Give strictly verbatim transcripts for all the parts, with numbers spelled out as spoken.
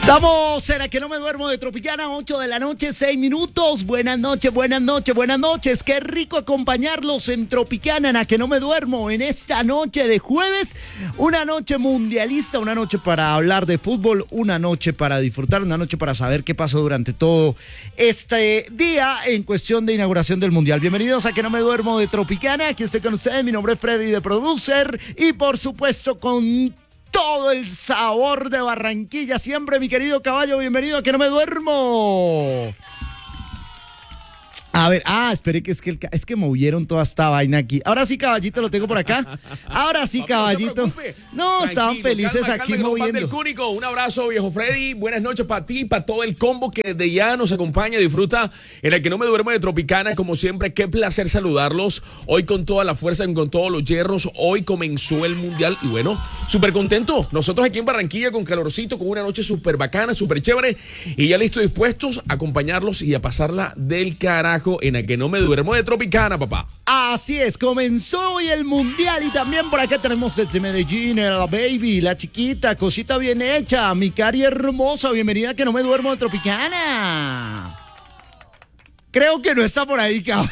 Estamos, ¿será que no me duermo de Tropicana? ocho de la noche, seis minutos. Buenas noches, buenas noches, buenas noches. Qué rico acompañarlos en Tropicana, en A que no me duermo, en esta noche de jueves. Una noche mundialista, una noche para hablar de fútbol, una noche para disfrutar, una noche para saber qué pasó durante todo este día en cuestión de inauguración del Mundial. Bienvenidos a Que no me duermo de Tropicana. Aquí estoy con ustedes, mi nombre es Freddy de Producer y por supuesto con todo el sabor de Barranquilla, siempre mi querido caballo, bienvenido a Que no me duermo. A ver, ah, espere que es que el, es que movieron toda esta vaina aquí. Ahora sí, caballito, lo tengo por acá. Ahora sí, caballito. No, estaban felices calma, aquí calma, moviendo. Del Cúnico. Un abrazo, viejo Freddy. Buenas noches para ti, para todo el combo que desde ya nos acompaña, disfruta en el Que no me duermo de Tropicana. Como siempre, qué placer saludarlos. Hoy con toda la fuerza, con todos los hierros. Hoy comenzó el Mundial y bueno, súper contento. Nosotros aquí en Barranquilla con calorcito, con una noche súper bacana, súper chévere. Y ya listos, dispuestos a acompañarlos y a pasarla del carajo en el Que no me duermo de Tropicana, papá. Así es, comenzó hoy el Mundial y también por acá tenemos desde Medellín, la baby, la chiquita, cosita bien hecha, mi cari hermosa, bienvenida a Que no me duermo de Tropicana. Creo que no está por ahí, cabrón.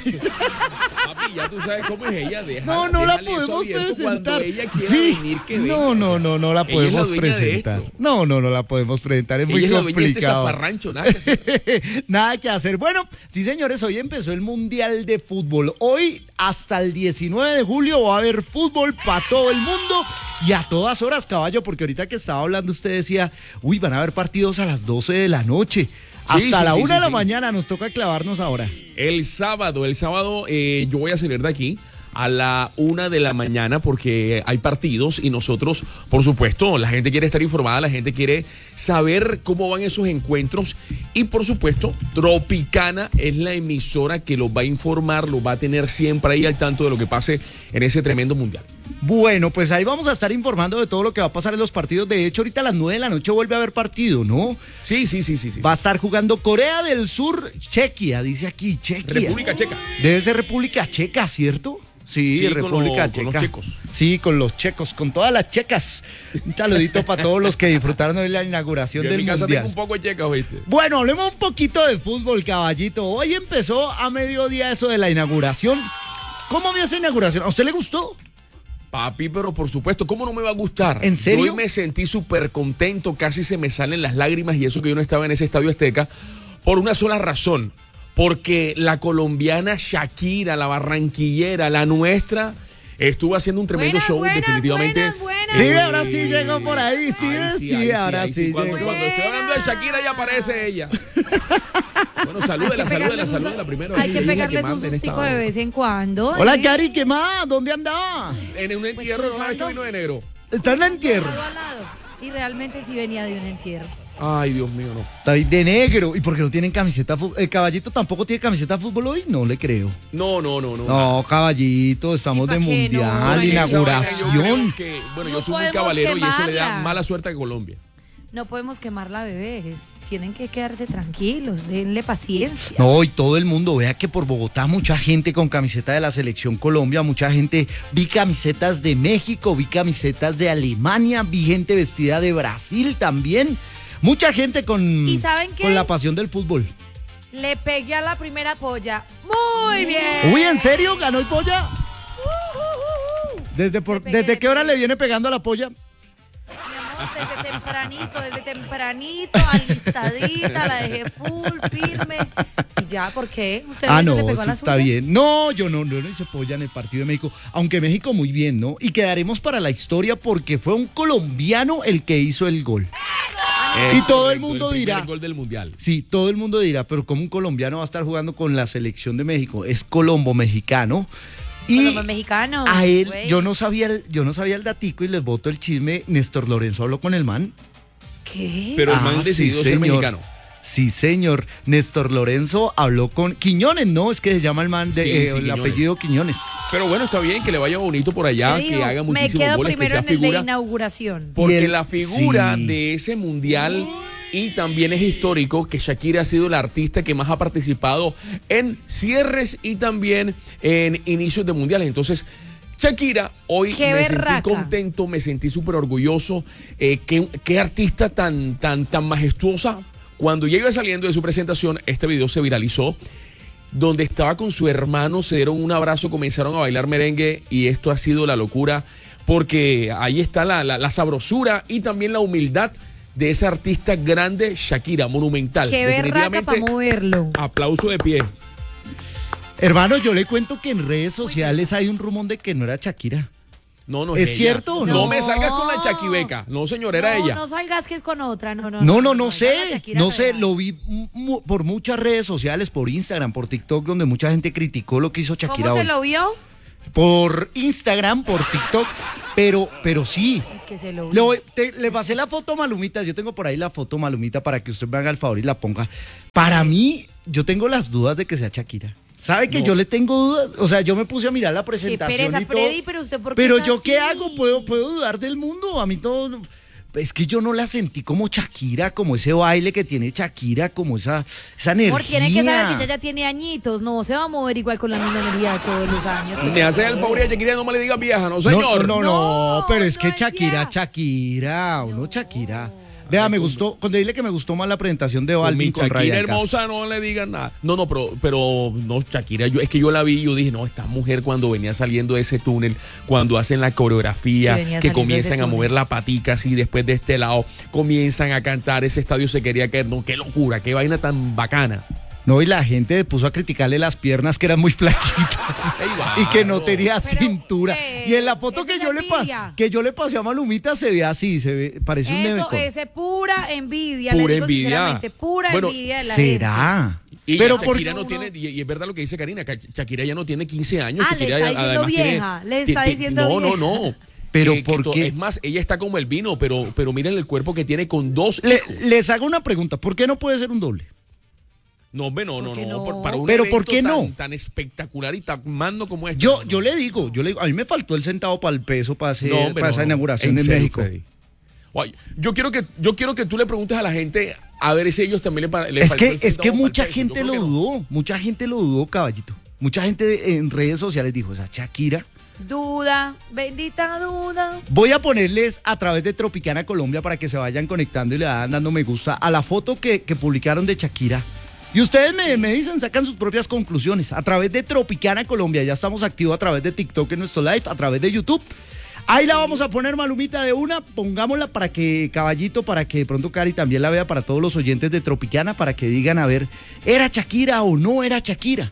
Papi, ya tú sabes cómo es ella. Deja, no, no la podemos presentar. Ella sí, venir, que no, venga, no, no, no la podemos presentar. No, no, no la podemos presentar. Es ella muy es complicado. La nada, que hacer. Nada que hacer. Bueno, sí, señores, hoy empezó el Mundial de Fútbol. Hoy, hasta el diecinueve de julio, va a haber fútbol para todo el mundo. Y a todas horas, caballo, porque ahorita que estaba hablando usted decía, uy, van a haber partidos a las doce de la noche. Hasta sí, sí, la una sí, de la sí. mañana nos toca clavarnos ahora. El sábado, el sábado eh, yo voy a salir de aquí a la una de la mañana porque hay partidos y nosotros, por supuesto, la gente quiere estar informada, la gente quiere saber cómo van esos encuentros y por supuesto, Tropicana es la emisora que los va a informar, los va a tener siempre ahí al tanto de lo que pase en ese tremendo mundial. Bueno, pues ahí vamos a estar informando de todo lo que va a pasar en los partidos. De hecho, ahorita a las nueve de la noche vuelve a haber partido, ¿no? Sí, sí, sí, sí, sí. Va a estar jugando Corea del Sur, Chequia, dice aquí, Chequia. República Checa. Debe ser República Checa, ¿cierto? Sí, sí, República con lo, Checa. Con los checos. Sí, con los checos, con todas las checas. Un saludito para todos los que disfrutaron hoy la inauguración Yo del en mi casa Mundial. Tengo un poco de checas, ¿oíste? Bueno, hablemos un poquito de fútbol, caballito. Hoy empezó a mediodía eso de la inauguración. ¿Cómo vio esa inauguración? ¿A usted le gustó? Papi, pero por supuesto, ¿cómo no me va a gustar? ¿En serio? Yo hoy me sentí súper contento, casi se me salen las lágrimas y eso que yo no estaba en ese Estadio Azteca, por una sola razón. Porque la colombiana Shakira, la barranquillera, la nuestra, estuvo haciendo un tremendo buena, show, buena, definitivamente. Buena, buena. Sí, ahora sí llegó por ahí, sí, Ay, sí, sí, sí ay, ahora sí, sí, sí cuando, llegó. cuando estoy hablando de Shakira ya aparece ella. Bueno, salúdela, salúdela, salúdela primero. Hay que ella pegarles un sustico de vez en cuando. Hola, ¿eh? Cari, ¿qué más? ¿Dónde andaba? En un entierro, Pues, no sabes que vino de negro. Está en el entierro. Lado a lado. Y realmente sí venía de un entierro. Ay, Dios mío, no. Está ahí de negro. ¿Y por qué no tienen camiseta? ¿El caballito tampoco tiene camiseta de fútbol hoy? No le creo. No, no, no, no. No, caballito, estamos de mundial, no? inauguración. Yo que, bueno, No yo soy un podemos caballero y eso le da quemarla. mala suerte a Colombia. No podemos quemarla, bebés. Tienen que quedarse tranquilos, denle paciencia. No, y todo el mundo, vea que por Bogotá mucha gente con camiseta de la Selección Colombia, mucha gente, vi camisetas de México, vi camisetas de Alemania, vi gente vestida de Brasil también. Mucha gente con, ¿Y saben qué? con la pasión del fútbol. Le pegué a la primera polla. Muy bien. Uy, ¿en serio? ¿Ganó el polla? Uh, uh, uh, uh. ¿Desde, por, Le pegué, ¿desde le qué hora pegué. le viene pegando a la polla? Mi amor, desde tempranito, desde tempranito, alistadita, la dejé full, firme. Y ya, ¿por qué? ¿Usted Ah, no no, le pegó a sí la está suya? bien. No, yo no, yo no hice polla en el partido de México, aunque México muy bien, ¿no? Y quedaremos para la historia porque fue un colombiano el que hizo el gol. Eh, Y todo el correcto, mundo primer dirá- gol del mundial. Sí, todo el mundo dirá, pero ¿cómo un colombiano va a estar jugando con la selección de México? Es colombo mexicano. Y Colombo mexicano, a él, güey. yo no sabía el, yo no sabía el datico y les boto el chisme. Néstor Lorenzo habló con el man. ¿Qué? Pero el Ah, man sí, decidió ser señor. mexicano. Sí, señor. Néstor Lorenzo habló con Quiñones, ¿no? Es que se llama el man de Sí, eh, sí, el Quiñones. apellido Quiñones. Pero bueno, está bien que le vaya bonito por allá, ¿Qué que dijo? haga Me muchísimos quedo goles, que primero sea en el de figura. inauguración. Porque Y el- la figura sí. de ese mundial y también es histórico que Shakira ha sido la artista que más ha participado en cierres y también en inicios de mundiales. Entonces, Shakira, hoy Qué me berraca. sentí contento, me sentí súper orgulloso. Eh, qué, qué artista tan, tan, tan majestuosa. Cuando ya iba saliendo de su presentación, este video se viralizó, donde estaba con su hermano, se dieron un abrazo, comenzaron a bailar merengue y esto ha sido la locura, porque ahí está la, la, la sabrosura y también la humildad de esa artista grande, Shakira, monumental. Qué berraca para moverlo. Aplauso de pie. Hermano, yo le cuento que en redes sociales hay un rumor de que no era Shakira. No, no ¿Es ella. cierto o no? no? me salgas con la Chaquibeca. No, señor, era no, ella. No salgas que es con otra. No, no, No, no, no esa sé, es la Shakira no sé, real. lo vi mu- por muchas redes sociales, por Instagram, por TikTok, donde mucha gente criticó lo que hizo Shakira ¿Cómo se hoy. lo vio? Por Instagram, por TikTok, pero, pero sí. Es que se lo Le, vio. voy- te- le pasé la foto Malumita, yo tengo por ahí la foto Malumita para que usted me haga el favor y la ponga. Para mí, yo tengo las dudas de que sea Shakira. ¿Sabe que No. yo le tengo dudas? O sea, yo me puse a mirar la Qué presentación pereza, y todo. Freddy, pero usted por qué Pero es yo qué así? hago, puedo, puedo dudar del mundo. A mí todo. Es que yo no la sentí como Shakira, como ese baile que tiene Shakira, como esa, esa energía. Amor, tiene que saber que ella ya tiene añitos, no se va a mover igual con la misma energía todos los años. Me hace el favor y a Shakira no me le digas vieja, no, No, señor. no, no, no, No, pero es que no es Shakira, vieja. Shakira, uno Shakira. Vea, me gustó, cuando dile que me gustó más la presentación de Con mi Balvin con Shakira Ryan Castro. hermosa, no le digan nada. No, no, pero, pero no, Shakira, yo, es que yo la vi y yo dije, no, esta mujer cuando venía saliendo de ese túnel, cuando hacen la coreografía, Sí, venía que saliendo de comienzan ese a túnel. mover la patica así, después de este lado, comienzan a cantar, ese estadio se quería caer, no, qué locura, qué vaina tan bacana. No, y la gente puso a criticarle las piernas que eran muy flaquitas Ey, y que no vamos. tenía Pero, cintura. ¿qué? Y en la foto Eso que es yo, le pa- envidia. que yo le pasé a Malumita se ve así, se ve, parece un Eso nevecón. es pura envidia, Pura le digo envidia. sinceramente, pura Bueno, envidia de la gente. ¿Será? Y Pero ya por Shakira no uno- tiene, y, y es verdad lo que dice Karina, que Shakira ya no tiene quince años. Ah, le Shakira está ya- diciendo además tiene- vieja, le está ti- ti- diciendo No, no, vieja. no. Pero Que- que ¿por to- qué? Es más, ella está como el vino, pero, pero miren el cuerpo que tiene con dos Le- hijos. les hago una pregunta, ¿por qué no puede ser un doble? No, hombre, no, no, ¿Por qué no, no? por- Para un Pero ¿por evento qué no? tan, tan espectacular y tan mando como este. Yo, no, no. yo le digo, yo le digo, a mí me faltó el centavo para el peso para, hacer, No, hombre, para no, esa no. inauguración en, serio, México. Freddy. Oye, yo quiero que yo quiero que tú le preguntes a la gente a ver si ellos también le, pa- le Es faltó que, el es que centavo para mucha el peso. Yo gente creo lo que no. dudó, mucha gente lo dudó, caballito. Mucha gente en redes sociales dijo, esa Shakira. Duda, bendita duda. Voy a ponerles a través de Tropicana Colombia para que se vayan conectando y le vayan dando me gusta a la foto que, que publicaron de Shakira. Y ustedes me, me dicen, sacan sus propias conclusiones. A través de Tropicana Colombia, ya estamos activos a través de TikTok en nuestro live, a través de YouTube. Ahí la vamos a poner, Malumita, de una. Pongámosla para que, caballito, para que de pronto Cari también la vea, para todos los oyentes de Tropicana, para que digan, a ver, ¿era Shakira o no era Shakira?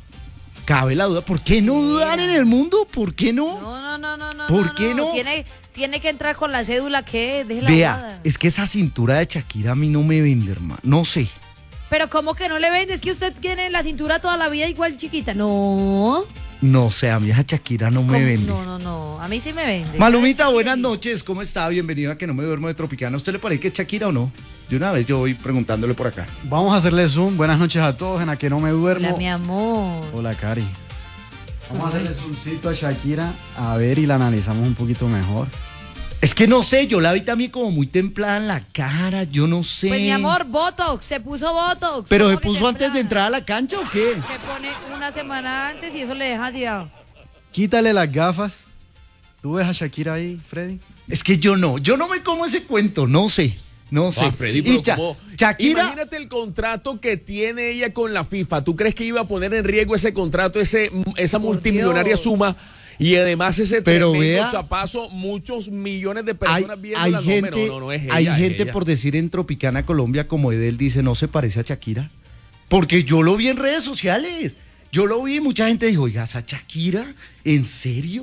Cabe la duda. ¿Por qué no dudar en el mundo? ¿Por qué no? No, no, no, no, no. ¿Por qué no? Tiene, tiene que entrar con la cédula que es, deje la Vea, bobada. es que esa cintura de Shakira a mí no me vende, hermano. No sé. Pero ¿cómo que no le vende? Es que usted tiene la cintura toda la vida igual chiquita. No. No sé, a mí esa Shakira no me ¿Cómo? vende. No, no, no. A mí sí me vende. Malumita, Ay, buenas Shakira. noches. ¿Cómo está? Bienvenido a Que No Me Duermo de Tropicana. ¿A usted le parece que es Shakira o no? De una vez yo voy preguntándole por acá. Vamos a hacerle zoom. Buenas noches a todos en A Que No Me Duermo. Hola, mi amor. Hola, Cari. Vamos a hacerle zoomcito a Shakira a ver y la analizamos un poquito mejor. Es que no sé, yo la vi también como muy templada en la cara, yo no sé. Pues mi amor, Botox, se puso Botox. ¿Pero ¿Cómo se que puso antes de templada? entrar a la cancha o qué? Se pone una semana antes y eso le deja así. ah. Quítale las gafas. ¿Tú ves a Shakira ahí, Freddy? Es que yo no, yo no me como ese cuento, no sé, no sé. Ah, Freddy, Y pero Cha- ¿cómo? Shakira, Imagínate el contrato que tiene ella con la FIFA. ¿Tú crees que iba a poner en riesgo ese contrato, ese, esa Por multimillonaria Dios. suma? Y además ese Pero tremendo vea, chapazo, muchos millones de hay, personas viendo hay la gente, no, no, no es ella, hay es gente ella. por decir en Tropicana Colombia, como Edel dice, no se parece a Shakira. Porque yo lo vi en redes sociales. Yo lo vi y mucha gente dijo, oiga, ¿esa Shakira? ¿En serio?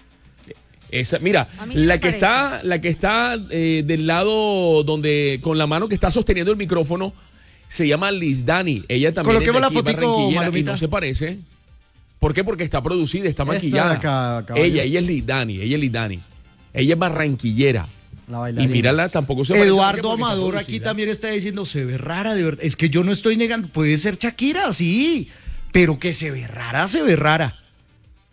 Esa, mira, A mí no la me que parece. está, la que está eh, del lado donde, con la mano que está sosteniendo el micrófono, se llama Liz Dani. Ella también Coloquemos es de la aquí, fotico, barranquillera, y Malumita. no se parece. ¿Por qué? Porque está producida, está Esta de maquillada. acá, caballo. ella, ella es Liz Dani, ella es Liz Dani. Ella es barranquillera. La Y bailarina. mírala, tampoco se parece. Eduardo porque está Amador aquí producida. también está diciendo, se ve rara, de verdad. Es que yo no estoy negando, puede ser Shakira, sí, pero que se ve rara, se ve rara.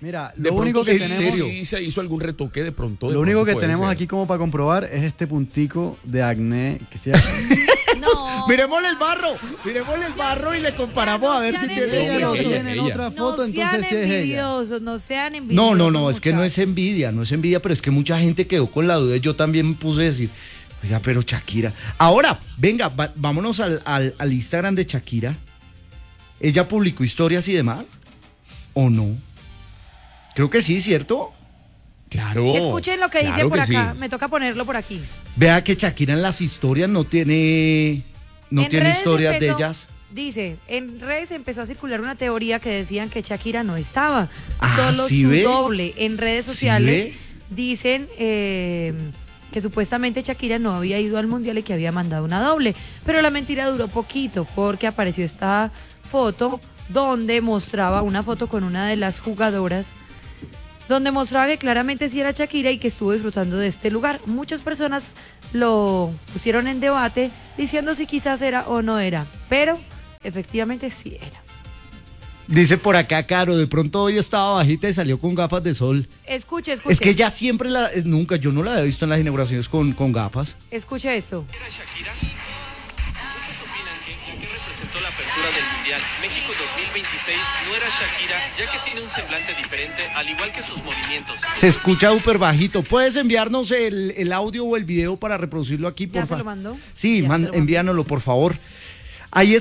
Mira, De lo único que sí, tenemos, sí se hizo algún retoque de pronto. de lo único pronto que puede tenemos ser. aquí como para comprobar es este puntico de acné que se llama. No. Miremosle el barro, miremosle el barro y le comparamos a ver si sean tiene. Ella lo ella, tiene en ella. otra No foto, sean entonces sí es ella. envidiosos, no sean envidiosos. No, no, no, es que no es muchachos. envidia, no es envidia, pero es que mucha gente quedó con la duda. Yo también me puse a decir, oiga, pero Shakira. Ahora, venga, va- vámonos al, al, al Instagram de Shakira. ¿Ella publicó historias y demás? ¿O no? Creo que sí, ¿cierto? Claro. Escuchen lo que dice claro por que acá. sí. Me toca ponerlo por aquí. Vea que Shakira en las historias no tiene, no En tiene redes historias empezó- de ellas. Dice, en redes empezó a circular una teoría que decían que Shakira no estaba, Ah, solo ¿sí su ve? doble. En redes ¿Sí sociales ve? dicen eh, que supuestamente Shakira no había ido al mundial y que había mandado una doble, pero la mentira duró poquito porque apareció esta foto donde mostraba una foto con una de las jugadoras donde mostraba que claramente sí era Shakira y que estuvo disfrutando de este lugar. Muchas personas lo pusieron en debate diciendo si quizás era o no era, pero efectivamente sí era. Dice por acá, Caro, de pronto hoy estaba bajita y salió con gafas de sol. Escuche, escuche. Es que ella siempre la, eh, nunca, yo no la había visto en las inauguraciones con, con gafas. Escuche esto. ¿Era Shakira? Muchos opinan que con qué representó la apertura del Mundial México dos mil veintiséis no era Shakira, ya que tiene un semblante diferente, al igual que sus movimientos. Se escucha súper bajito. ¿Puedes enviarnos el, el audio o el video para reproducirlo aquí, ¿Ya por se lo favor? mandó? Sí, Ya man- se lo mandó. envíanoslo, por favor. Ahí